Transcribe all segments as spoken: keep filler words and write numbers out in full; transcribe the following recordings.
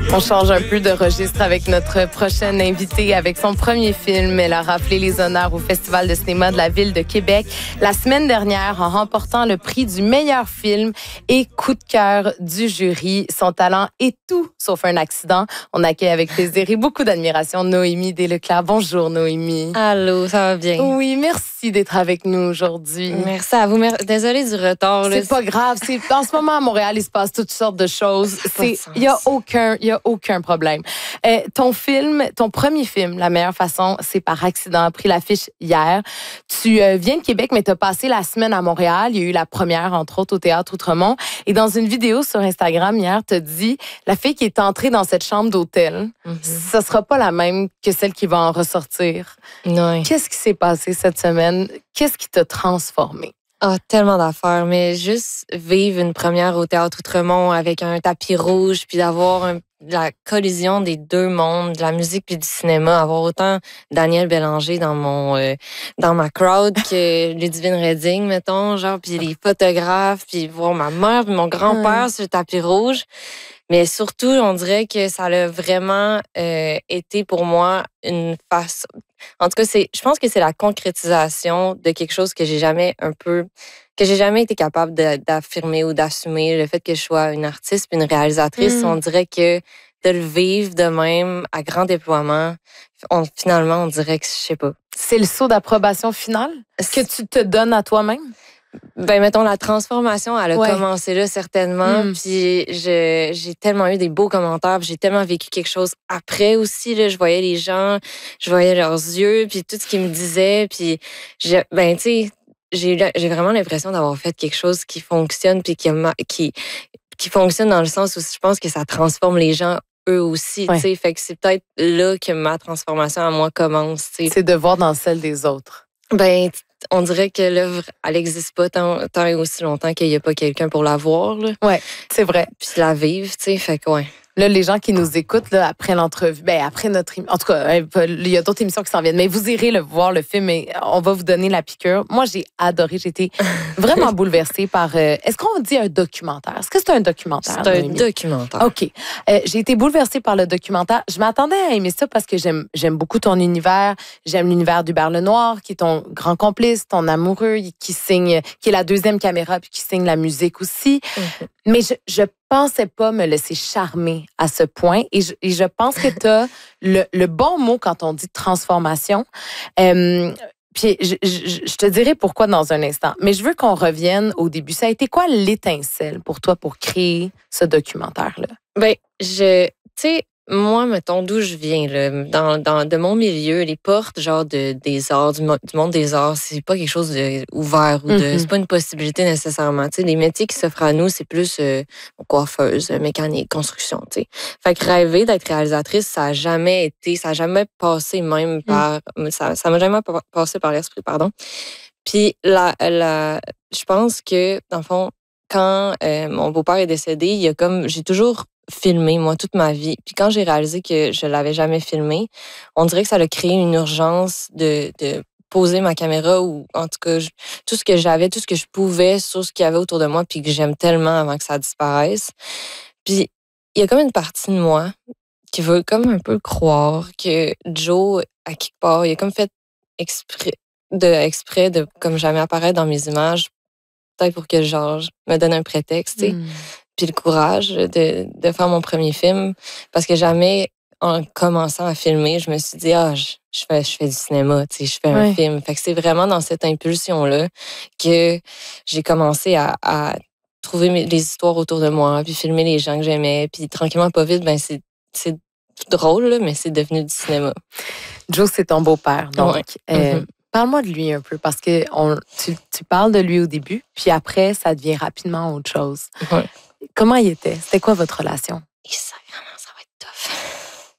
On change un peu de registre avec notre prochaine invitée. Avec son premier film, elle a raflé les honneurs au Festival de cinéma de la Ville de Québec la semaine dernière en remportant le prix du meilleur film et coup de cœur du jury. Son talent est tout sauf un accident. On accueille avec plaisir et beaucoup d'admiration Noémie Desleclerc. Bonjour Noémie. Allô, ça va bien? Oui, merci d'être avec nous aujourd'hui. Merci à vous. Désolée du retard. C'est pas grave. C'est, en ce moment, à Montréal, il se passe toutes sortes de choses. Il n'y a aucun, il y a aucun problème. Euh, ton film, ton premier film, La meilleure façon, c'est par accident, a pris l'affiche hier. Tu euh, viens de Québec, mais tu as passé la semaine à Montréal. Il y a eu la première, entre autres, au Théâtre Outremont. Et dans une vidéo sur Instagram hier, tu as dit, la fille qui est entrée dans cette chambre d'hôtel, mm-hmm. ça sera pas la même que celle qui va en ressortir. Oui. Qu'est-ce qui s'est passé cette semaine? Qu'est-ce qui t'a transformé? Ah, oh, tellement d'affaires, mais juste vivre une première au Théâtre Outremont avec un tapis rouge, puis d'avoir un, la collision des deux mondes, de la musique puis du cinéma, avoir autant Daniel Bélanger dans mon euh, dans ma crowd que Ludivine Redding, mettons, genre, puis les photographes, puis voir ma mère puis mon grand-père mmh. sur le tapis rouge. Mais surtout, on dirait que ça a vraiment euh, été pour moi une face. En tout cas, c'est, je pense que c'est la concrétisation de quelque chose que j'ai jamais un peu, que j'ai jamais été capable de, d'affirmer ou d'assumer. Le fait que je sois une artiste puis une réalisatrice, mmh. on dirait que de le vivre de même à grand déploiement, on, finalement, on dirait que je sais pas. C'est le saut d'approbation final que tu te donnes à toi-même? Ben, mettons, la transformation, elle a ouais. commencé là, certainement. Mm. Puis je, j'ai tellement eu des beaux commentaires. Puis j'ai tellement vécu quelque chose après aussi. Là, je voyais les gens, je voyais leurs yeux, puis tout ce qu'ils me disaient. Puis, je, ben, tu sais, j'ai, j'ai vraiment l'impression d'avoir fait quelque chose qui fonctionne, puis qui, qui, qui fonctionne dans le sens où je pense que ça transforme les gens eux aussi. Ouais. Tu sais, fait que c'est peut-être là que ma transformation à moi commence. Tu sais. C'est de voir dans celle des autres. Ben, on dirait que l'œuvre, elle n'existe pas tant, tant et aussi longtemps qu'il n'y a pas quelqu'un pour la voir. Oui, c'est vrai. Puis la vivre, tu sais, fait que ouais. Là, les gens qui nous écoutent là, après l'entrevue, ben après notre... En tout cas, il y a d'autres émissions qui s'en viennent, mais vous irez le voir, le film, et on va vous donner la piqûre. Moi, j'ai adoré. J'ai été vraiment bouleversée par... Euh, est-ce qu'on dit un documentaire? Est-ce que c'est un documentaire? C'est un documentaire. OK. Euh, j'ai été bouleversée par le documentaire. Je m'attendais à aimer ça parce que j'aime, j'aime beaucoup ton univers. J'aime l'univers d'Hubert Lenoir, qui est ton grand complice, ton amoureux, qui signe, qui est la deuxième caméra, puis qui signe la musique aussi. Mm-hmm. Mais je, je pensais pas me laisser charmer à ce point. Et je, et je pense que tu as le, le bon mot quand on dit transformation. Euh, puis je, je, je te dirai pourquoi dans un instant. Mais je veux qu'on revienne au début. Ça a été quoi l'étincelle pour toi pour créer ce documentaire-là? Ben, je... Tu sais, moi, mettons, d'où je viens, là, dans, dans, de mon milieu, les portes, genre, de, des arts, du, du monde des arts, c'est pas quelque chose de ouvert ou de, mm-hmm. c'est pas une possibilité nécessairement. Tu sais, les métiers qui s'offrent à nous, c'est plus euh, coiffeuse, mécanique, construction, tu sais. Fait que rêver d'être réalisatrice, ça a jamais été, ça a jamais passé même par, mm. ça, ça m'a jamais passé par l'esprit, pardon. Puis, la, la, je pense que, dans le fond, quand euh, mon beau-père est décédé, il y a comme, j'ai toujours filmé, moi, toute ma vie. Puis quand j'ai réalisé que je l'avais jamais filmé, on dirait que ça a créé une urgence de, de poser ma caméra ou, en tout cas, je, tout ce que j'avais, tout ce que je pouvais sur ce qu'il y avait autour de moi puis que j'aime tellement avant que ça disparaisse. Puis il y a comme une partie de moi qui veut comme un peu croire que Joe, à quelque part, il a comme fait exprès de, exprès de comme jamais apparaître dans mes images, peut-être pour que genre, je me donne un prétexte, tu sais. Mm. Puis le courage de, de faire mon premier film. Parce que jamais, en commençant à filmer, je me suis dit, ah, je, je, fais, je fais du cinéma, tu sais, je fais un ouais. film. Fait que c'est vraiment dans cette impulsion-là que j'ai commencé à, à trouver mes, les histoires autour de moi, puis filmer les gens que j'aimais. Puis tranquillement, pas vite, ben c'est, c'est drôle, là, mais c'est devenu du cinéma. Joe, c'est ton beau-père, donc. Ouais. Euh, mm-hmm. Parle-moi de lui un peu, parce que on, tu, tu parles de lui au début, puis après, ça devient rapidement autre chose. Ouais. Comment il était? C'était quoi votre relation? Et ça, vraiment, ça va être tough.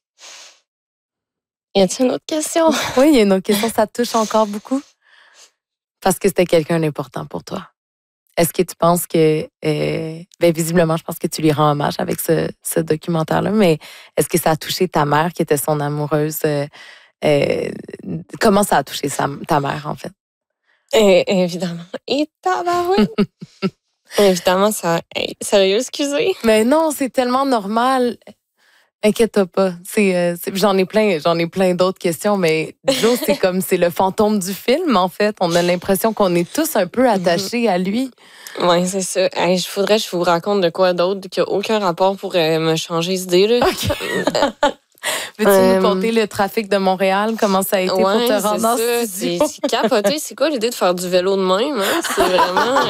Y a-t-il une autre question? Oui, il y a une autre question. Ça te touche encore beaucoup? Parce que c'était quelqu'un d'important pour toi. Est-ce que tu penses que... Euh, bien, visiblement, je pense que tu lui rends hommage avec ce, ce documentaire-là, mais est-ce que ça a touché ta mère, qui était son amoureuse? Euh, euh, comment ça a touché sa, ta mère, en fait? Et, évidemment. Et tabarouette! Évidemment, ça. Hey, sérieux, excusez. Mais non, c'est tellement normal. Inquiète-toi pas. C'est, euh, c'est, j'en ai plein, j'en ai plein d'autres questions, mais Joe, c'est comme, c'est le fantôme du film, en fait. On a l'impression qu'on est tous un peu attachés à lui. Oui, c'est ça. Il hey, faudrait que je vous raconte de quoi d'autre qui n'a aucun rapport pour euh, me changer d'idée. Là. Okay. Veux-tu euh, nous conter le trafic de Montréal? Comment ça a été ouais, pour te rendre en studio? C'est, c'est capoté. C'est quoi l'idée de faire du vélo de même? Hein? C'est vraiment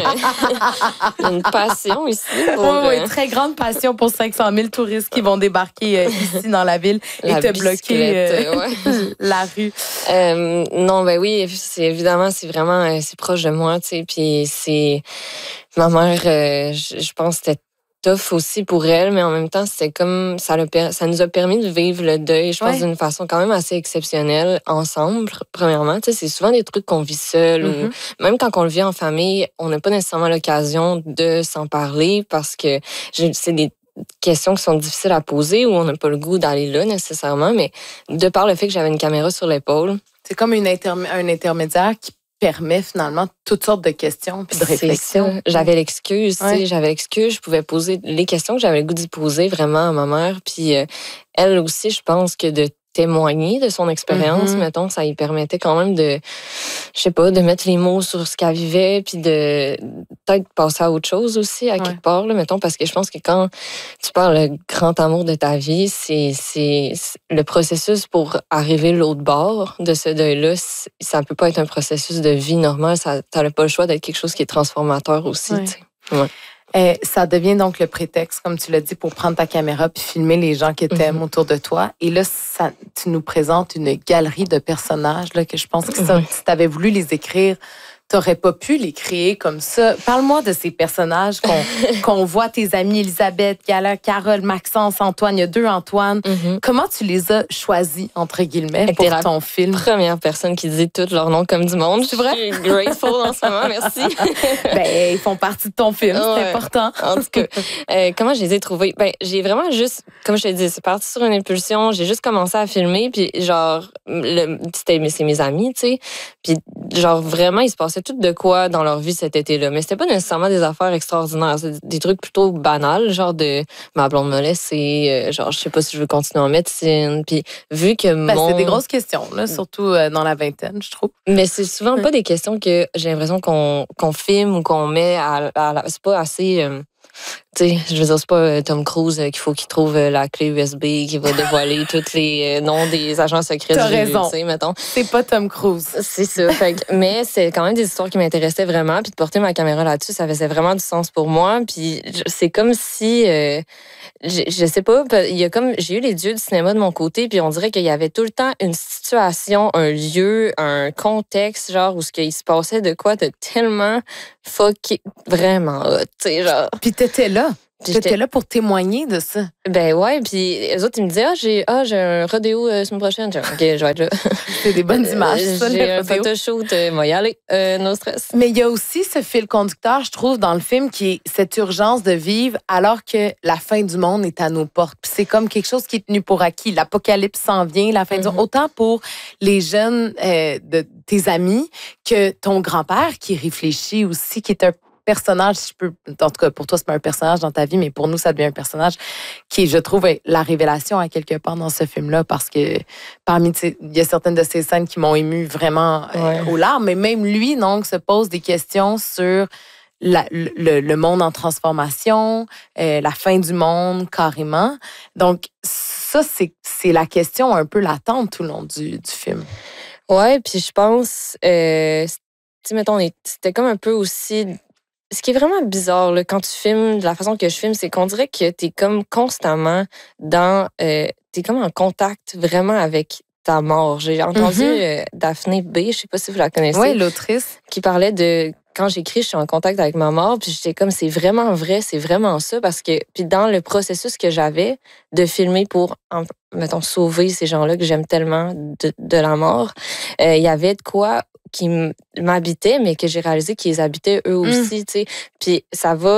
euh, une passion ici. Pour, oui, oui, euh... très grande passion pour cinq cent mille touristes qui vont débarquer euh, ici dans la ville la et te bloquer euh, ouais. la rue. Euh, non, ben oui, c'est, évidemment, c'est vraiment euh, c'est proche de moi. Puis c'est... Ma mère, euh, je, je pense que c'était tough aussi pour elle, mais en même temps, c'était comme ça, le, ça nous a permis de vivre le deuil, je pense, ouais. d'une façon quand même assez exceptionnelle ensemble. Premièrement, tu sais, c'est souvent des trucs qu'on vit seul mm-hmm. ou même quand on le vit en famille, on n'a pas nécessairement l'occasion de s'en parler parce que c'est des questions qui sont difficiles à poser ou on n'a pas le goût d'aller là nécessairement, mais de par le fait que j'avais une caméra sur l'épaule. C'est comme une interm- un intermédiaire qui permet finalement toutes sortes de questions et de réflexions. J'avais l'excuse, ouais. tu sais, j'avais l'excuse, je pouvais poser les questions que j'avais le goût d'y poser vraiment à ma mère. Puis euh, elle aussi, je pense que de témoigner de son expérience, mm-hmm. mettons, ça lui permettait quand même de, je sais pas, de mettre les mots sur ce qu'elle vivait, puis de peut-être passer à autre chose aussi, à ouais. quelque part, là, mettons, parce que je pense que quand tu parles le grand amour de ta vie, c'est, c'est, c'est le processus pour arriver l'autre bord de ce deuil-là, ça peut pas être un processus de vie normale, ça, t'as pas le choix d'être quelque chose qui est transformateur aussi, ouais. tu sais. Ouais. Euh, ça devient donc le prétexte, comme tu l'as dit, pour prendre ta caméra puis filmer les gens qui t'aiment mm-hmm. autour de toi. Et là, ça, tu nous présentes une galerie de personnages là, que je pense que ça, mm-hmm. si tu avais voulu les écrire, t'aurais pas pu les créer comme ça. Parle-moi de ces personnages qu'on, qu'on voit, tes amis Elisabeth, Gala, Carole, Maxence, Antoine. Il y a deux Antoine. Mm-hmm. Comment tu les as choisis, entre guillemets, et pour ton film? Première personne qui dit tous leurs noms comme du monde. C'est vrai? Je suis grateful en ce moment, merci. Ben, ils font partie de ton film, ouais, c'est important. En tout cas, euh, comment je les ai trouvés? Ben, j'ai vraiment juste, comme je te dis, c'est parti sur une impulsion. J'ai juste commencé à filmer, puis genre, le, c'était, c'est mes amis, tu sais. Puis genre, vraiment, il se passait tout de quoi dans leur vie cet été-là. Mais c'était pas nécessairement des affaires extraordinaires. C'est des trucs plutôt banals, genre de ma blonde m'a laissé, euh, genre je sais pas si je veux continuer en médecine. Puis vu que ben, mon... c'est des grosses questions, là, surtout euh, dans la vingtaine, je trouve. Mais c'est souvent ouais. pas des questions que j'ai l'impression qu'on, qu'on filme ou qu'on met à, à la... C'est pas assez... Euh, tu sais, je veux dire, c'est pas Tom Cruise qu'il faut qu'il trouve la clé U S B qui va dévoiler tous les noms des agents secrets T'as du raison. Tu sais, mettons. C'est pas Tom Cruise. C'est ça. Fait que, mais c'est quand même des histoires qui m'intéressaient vraiment. Puis de porter ma caméra là-dessus, ça faisait vraiment du sens pour moi. Puis c'est comme si... Euh, je, je sais pas, il y a comme... J'ai eu les dieux du cinéma de mon côté, puis on dirait qu'il y avait tout le temps une situation, un lieu, un contexte, genre, où ce qu'il se passait de quoi de tellement fucké, vraiment hot, tu sais, genre... Puis t'étais là. J'étais là pour témoigner de ça. Ben ouais, puis les autres, ils me disaient, ah, j'ai, ah, j'ai un rodéo euh, semaine prochaine. Genre, OK, je vais être là. C'est des bonnes images, ça, j'ai un photoshoot, euh, moi y aller, euh, no stress. Mais il y a aussi ce fil conducteur, je trouve, dans le film, qui est cette urgence de vivre alors que la fin du monde est à nos portes. Puis c'est comme quelque chose qui est tenu pour acquis. L'apocalypse s'en vient, la fin mm-hmm. du monde. Autant pour les jeunes euh, de tes amis que ton grand-père qui réfléchit aussi, qui est un personnage, si je peux, en tout cas pour toi c'est pas un personnage dans ta vie, mais pour nous ça devient un personnage qui, je trouve, est la révélation à quelque part dans ce film-là, parce que parmi, il y a certaines de ces scènes qui m'ont ému vraiment ouais. euh, aux larmes, mais même lui donc se pose des questions sur la, le, le monde en transformation, euh, la fin du monde carrément. Donc ça c'est, c'est la question un peu latente tout le long du, du film. Ouais, puis je pense, euh, tu sais, mettons, c'était comme un peu aussi... Ce qui est vraiment bizarre là, quand tu filmes, de la façon que je filme, c'est qu'on dirait que t'es comme constamment dans... Euh, t'es comme en contact vraiment avec ta mort. J'ai entendu mm-hmm. euh, Daphné B, je sais pas si vous la connaissez. Oui, l'autrice. Qui parlait de... Quand j'écris, je suis en contact avec ma mort, puis j'étais comme, c'est vraiment vrai, c'est vraiment ça, parce que... Puis dans le processus que j'avais de filmer pour, en, mettons, sauver ces gens-là que j'aime tellement de, de la mort, il euh, y avait de quoi... qui m'habitaient, mais que j'ai réalisé qu'ils habitaient eux aussi, mmh. tu sais. Puis ça va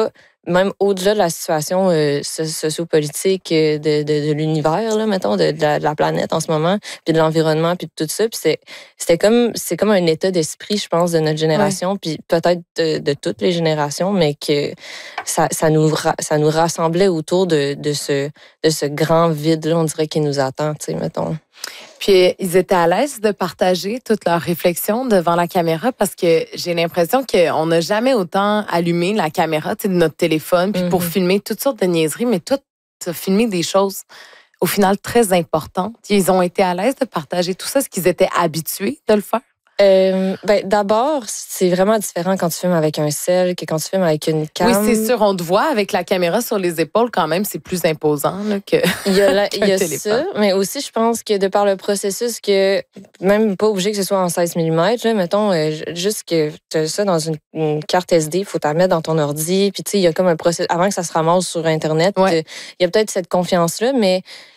même au-delà de la situation euh, sociopolitique de, de, de l'univers, là, mettons, de, de, la, de la planète en ce moment, puis de l'environnement, puis de tout ça. Puis c'est, c'était comme, c'est comme un état d'esprit, je pense, de notre génération, ouais. Puis peut-être de, de toutes les générations, mais que ça, ça, nous, ça nous rassemblait autour de, de, ce, de ce grand vide-là, on dirait, qui nous attend, tu sais, mettons. Puis, ils étaient à l'aise de partager toutes leurs réflexions devant la caméra parce que j'ai l'impression qu'on n'a jamais autant allumé la caméra de notre téléphone puis mm-hmm. pour filmer toutes sortes de niaiseries, mais toi, tu as filmé des choses au final très importantes. Ils ont été à l'aise de partager tout ça. Est-ce qu'ils étaient habitués de le faire? Euh, ben, d'abord, c'est vraiment différent quand tu filmes avec un cell que quand tu filmes avec une cam. Oui, c'est sûr, on te voit avec la caméra sur les épaules quand même, c'est plus imposant là, que il y a, la, il y a ça, mais aussi je pense que de par le processus que même pas obligé que ce soit en seize millimètres, là, mettons euh, juste que tu as ça dans une, une carte S D, il faut t'en mettre dans ton ordi, puis tu sais, il y a comme un processus avant que ça se ramasse sur Internet, ouais. Il y a peut-être cette confiance-là, mais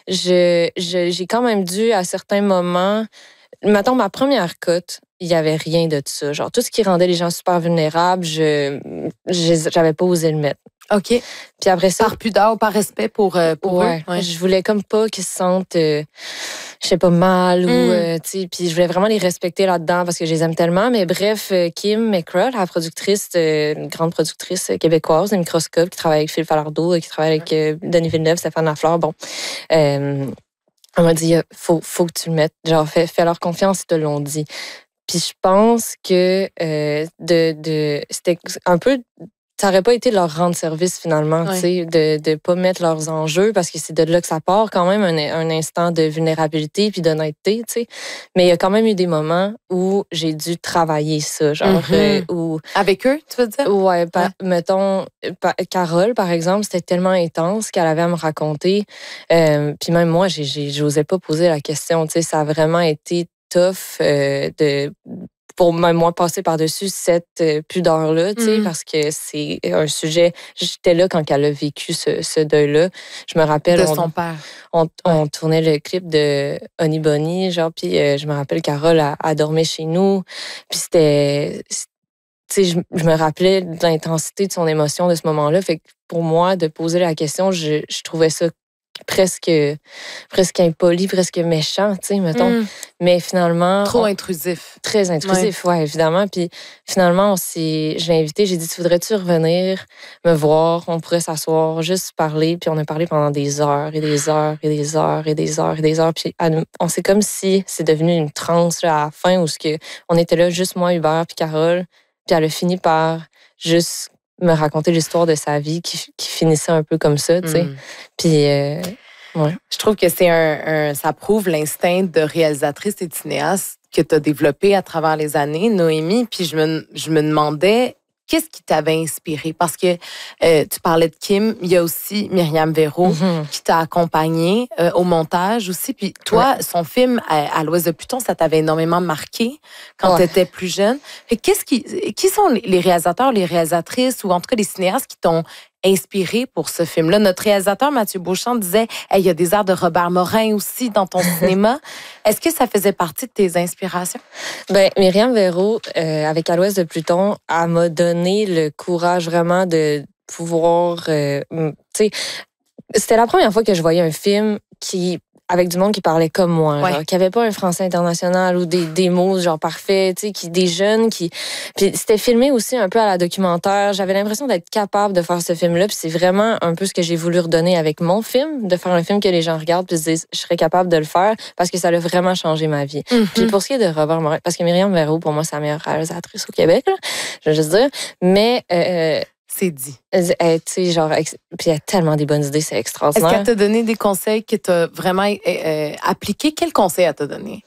je, je, j'ai quand même dû à certains moments. Mettons, ma première cote, il n'y avait rien de ça. Genre, tout ce qui rendait les gens super vulnérables, je j'avais pas osé le mettre. OK. Puis après ça... Par pudeur ou par respect pour, euh, pour ouais, eux? Ouais. Je voulais comme pas qu'ils se sentent, euh, je sais pas, mal mm. ou, euh, tu sais, puis je voulais vraiment les respecter là-dedans parce que je les aime tellement. Mais bref, Kim McCraw, la productrice, euh, une grande productrice québécoise de Microscope, qui travaille avec Phil Falardeau, qui travaille avec euh, Denis Villeneuve, Stéphane Lafleur, bon... Euh, on m'a dit, faut, faut que tu le mettes. Genre, fais, fais leur confiance, ils te l'ont dit. Puis je pense que euh, de, de, c'était un peu... Ça n'aurait pas été de leur rendre service, finalement, ouais. Tu sais, de ne pas mettre leurs enjeux, parce que c'est de là que ça part, quand même, un, un instant de vulnérabilité puis d'honnêteté, tu sais. Mais il y a quand même eu des moments où j'ai dû travailler ça, genre... Mm-hmm. euh, où, avec eux, tu veux dire? Ouais, pa, ouais. Mettons, pa, Carole, par exemple, c'était tellement intense qu'elle avait à me raconter. Euh, puis même moi, j'ai, j'ai, j'osais pas poser la question, tu sais. Ça a vraiment été tough euh, de... pour même moi passer par-dessus cette euh, pudeur-là, tu sais, mm. parce que c'est un sujet... J'étais là quand elle a vécu ce, ce deuil-là. Je me rappelle... De on, son père. On, ouais. on tournait le clip de Honey Bunny, genre, puis euh, je me rappelle Carole, elle, elle dormait chez nous, puis c'était... Tu sais, je, je me rappelais de l'intensité de son émotion de ce moment-là. Fait que pour moi, de poser la question, je, je trouvais ça presque presque impoli, presque méchant, tu sais, mettons. Mm. Mais finalement... Trop on, intrusif. Très intrusif, ouais. ouais, évidemment. Puis finalement, on s'est, je l'ai invité, j'ai dit, tu voudrais-tu revenir me voir? On pourrait s'asseoir, juste parler. Puis on a parlé pendant des heures et des heures et des heures et des heures et des heures. Puis on c'est comme si c'est devenu une transe là, à la fin où on était là, juste moi, Hubert, puis Carole. Puis elle a fini par juste me raconter l'histoire de sa vie qui, qui finissait un peu comme ça, tu sais. Mm. Puis, euh, ouais. Je trouve que c'est un, un... Ça prouve l'instinct de réalisatrice et de cinéaste que tu as développé à travers les années, Noémie. Puis je me, je me demandais... Qu'est-ce qui t'avait inspiré? Parce que euh, tu parlais de Kim, il y a aussi Myriam Véro mm-hmm. qui t'a accompagnée euh, au montage aussi. Puis toi, ouais. son film à, à l'Ouest de Pluton, ça t'avait énormément marqué quand ouais. tu étais plus jeune. Fait, qu'est-ce qui, qui sont les réalisateurs, les réalisatrices ou en tout cas les cinéastes qui t'ont inspiré pour ce film-là? Notre réalisateur, Mathieu Beauchamp, disait hey, il y a des airs de Robert Morin aussi dans ton cinéma. Est-ce que ça faisait partie de tes inspirations? Ben, Myriam Véro, euh, avec À l'Ouest de Pluton, elle m'a donné le courage vraiment de pouvoir... Euh, tu sais, c'était la première fois que je voyais un film qui... avec du monde qui parlait comme moi, ouais. genre, qui avait pas un français international ou des, des mots genre parfaits, tu sais, qui des jeunes qui puis c'était filmé aussi un peu à la documentaire. J'avais l'impression d'être capable de faire ce film-là, puis c'est vraiment un peu ce que j'ai voulu redonner avec mon film, de faire un film que les gens regardent puis se disent je serais capable de le faire parce que ça a vraiment changé ma vie. Mm-hmm. Puis pour ce qui est de Robert Morin, parce que Myriam Véro pour moi c'est la meilleure réalisatrice au Québec, là, je veux juste dire, mais euh, c'est dit. Elle, tu sais, genre, puis elle a tellement des bonnes idées, c'est extraordinaire. Est-ce qu'elle t'a donné des conseils que tu as vraiment euh, appliqués? Quels conseils elle t'a donné?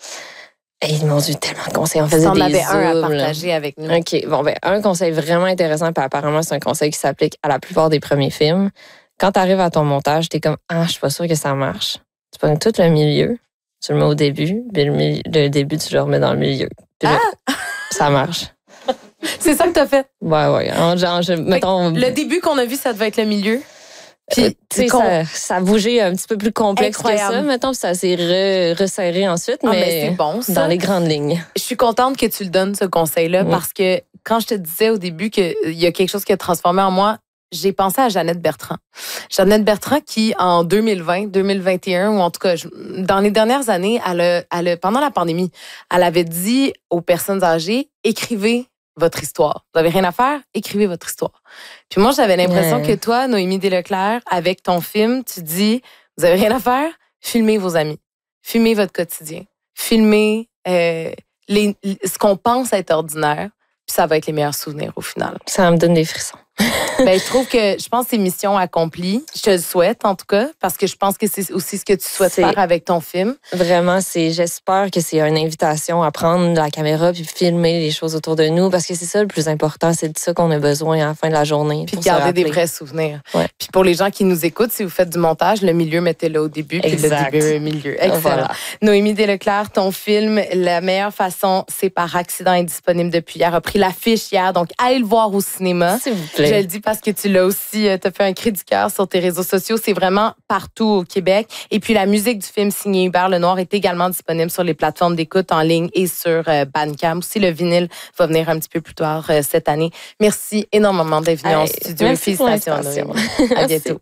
Ils m'ont dit tellement de conseils. On faisait des zooms. On avait zooms, un à partager là. Avec nous. OK. Bon, ben, un conseil vraiment intéressant, puis apparemment, c'est un conseil qui s'applique à la plupart des premiers films. Quand tu arrives à ton montage, t'es comme, ah, je suis pas sûre que ça marche. Tu prends tout le milieu, tu le mets au début, puis le, milieu, le début, tu le remets dans le milieu. Puis là, ah! Ça marche. C'est ça que t'as fait? Ouais, ouais. Genre, je, mettons, le début qu'on a vu, ça devait être le milieu. Puis, euh, tu sais, ça, ça a bougé un petit peu plus complexe Incroyable. Que ça. Mettons, ça s'est re, resserré ensuite, ah, mais, mais c'est bon, ça. Dans les grandes lignes. Je suis contente que tu le donnes, ce conseil-là, oui. Parce que quand je te disais au début qu'il y a quelque chose qui a transformé en moi, j'ai pensé à Jeannette Bertrand. Jeannette Bertrand qui, en deux mille vingt, deux mille vingt et un, ou en tout cas, dans les dernières années, elle a, elle a, pendant la pandémie, elle avait dit aux personnes âgées, écrivez votre histoire. Vous n'avez rien à faire, écrivez votre histoire. Puis moi, j'avais l'impression yeah. que toi, Noémie Desleclerc, avec ton film, tu dis, vous n'avez rien à faire, filmez vos amis, filmez votre quotidien, filmez euh, les, ce qu'on pense être ordinaire, puis ça va être les meilleurs souvenirs au final. Ça me donne des frissons. Ben, je trouve que je pense que c'est mission accomplie. Je te le souhaite, en tout cas, parce que je pense que c'est aussi ce que tu souhaites c'est, faire avec ton film. Vraiment, c'est, j'espère que c'est une invitation à prendre la caméra puis filmer les choses autour de nous, parce que c'est ça le plus important. C'est de ça qu'on a besoin à la fin de la journée. Puis garder des vrais souvenirs. Ouais. Puis pour les gens qui nous écoutent, si vous faites du montage, le milieu, mettez-le au début, puis exact. le début au milieu. Excellent. Voilà. Noémie Desleclerc, ton film, La meilleure façon, c'est par accident, est disponible depuis hier. A pris l'affiche hier, donc allez le voir au cinéma. S'il vous plaît. Je le dis parce que tu l'as aussi, tu as fait un cri du cœur sur tes réseaux sociaux. C'est vraiment partout au Québec. Et puis, la musique du film signé Hubert Lenoir est également disponible sur les plateformes d'écoute en ligne et sur euh, Bandcamp. Aussi, le vinyle va venir un petit peu plus tard euh, cette année. Merci énormément d'être venu hey, en studio. Merci Félicitations. À bientôt.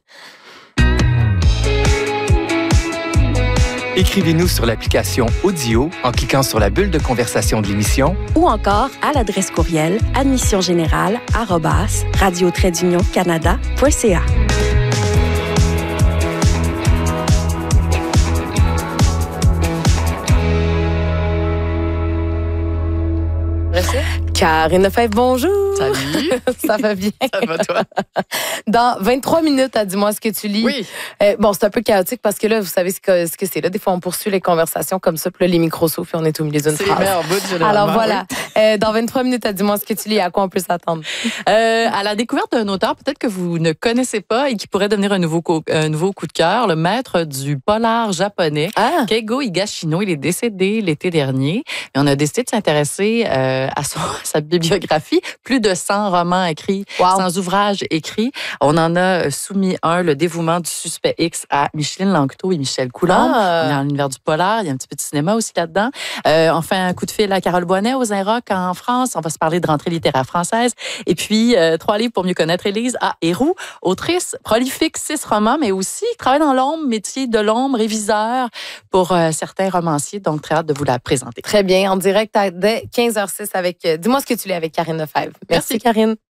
Écrivez-nous sur l'application Audio en cliquant sur la bulle de conversation de l'émission ou encore à l'adresse courriel admissiongénérale arobase radio trait d'union canada point c a. Merci. Karine Lefebvre, bonjour. Salut. Ça va bien? Ça va, toi? Dans vingt-trois minutes, dis-moi ce que tu lis. Oui. Euh, bon, c'est un peu chaotique parce que là, vous savez ce que, ce que c'est. Là, des fois, on poursuit les conversations comme ça, puis là, les micros s'ouvrent, puis on est au milieu d'une c'est phrase. C'est les bout, généralement. Alors voilà. Oui. Euh, dans vingt-trois minutes, dis-moi ce que tu lis. À quoi on peut s'attendre? Euh, à la découverte d'un auteur peut-être que vous ne connaissez pas et qui pourrait devenir un nouveau, co- un nouveau coup de cœur, le maître du polar japonais, ah. Keigo Higashino. Il est décédé l'été dernier. Et on a décidé de s'intéresser euh, à, son, à sa bibliographie. Plus de cent romans écrits, wow. cent ouvrages écrits. On en a soumis un, Le dévouement du suspect X, à Micheline Langto et Michel Coulombe. Ah. Dans l'univers du polar, il y a un petit peu de cinéma aussi là-dedans. Euh, on fait un coup de fil à Carole Boinet aux Inrock en France. On va se parler de rentrée littéraire française. Et puis, euh, trois livres pour mieux connaître Élise à Héroux, autrice prolifique, six romans, mais aussi travaille dans l'ombre, métier de l'ombre, réviseur pour euh, certains romanciers. Donc, très hâte de vous la présenter. Très bien. En direct à dès quinze heures zéro six avec... Euh, dis-moi ce que tu lis avec Karine Lefebvre. Merci, Merci. Karine.